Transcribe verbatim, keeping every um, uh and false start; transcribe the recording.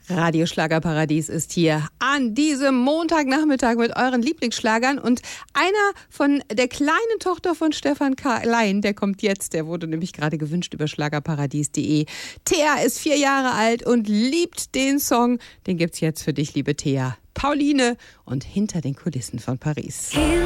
Radio Schlagerparadies ist hier an diesem Montagnachmittag mit euren Lieblingsschlagern. Und einer von der kleinen Tochter von Stefan Klein, der kommt jetzt, der wurde nämlich gerade gewünscht über schlagerparadies punkt de. Thea ist vier Jahre alt und liebt den Song. Den gibt's jetzt für dich, liebe Thea. Pauline und Hinter den Kulissen von Paris.